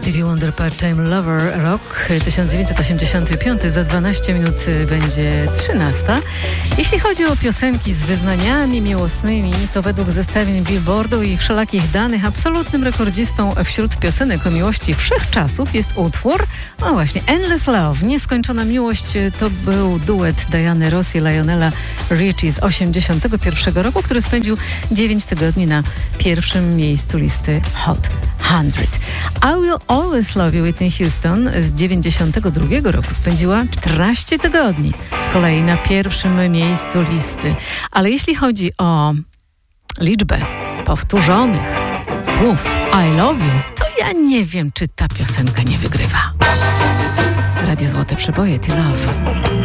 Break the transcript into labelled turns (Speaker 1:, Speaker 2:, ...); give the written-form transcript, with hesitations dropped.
Speaker 1: Stevie Wonder Part-Time Lover, rok 1985, za 12 minut będzie 13. Jeśli chodzi o piosenki z wyznaniami miłosnymi, to według zestawień Billboardu i wszelakich danych absolutnym rekordzistą wśród piosenek o miłości wszechczasów jest utwór, no właśnie, Endless Love, Nieskończona miłość. To był duet Diany Ross i Lionela Richie z 1981 roku, który spędził 9 tygodni na pierwszym miejscu listy Hot 100. I Will Always Love You Whitney Houston z 1992 roku spędziła 14 tygodni z kolei na pierwszym miejscu listy. Ale jeśli chodzi o liczbę powtórzonych słów I love you, to ja nie wiem, czy ta piosenka nie wygrywa. Radio Złote Przeboje, T-Love.